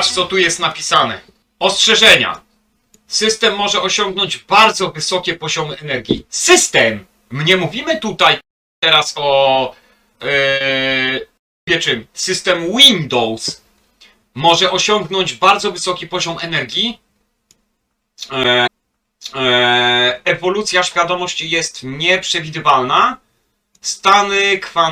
Patrz, co tu jest napisane. Ostrzeżenia. System może osiągnąć bardzo wysokie poziomy energii. System! Nie mówimy tutaj teraz o czym? System Windows może osiągnąć bardzo wysoki poziom energii. Ewolucja świadomości jest nieprzewidywalna. Stany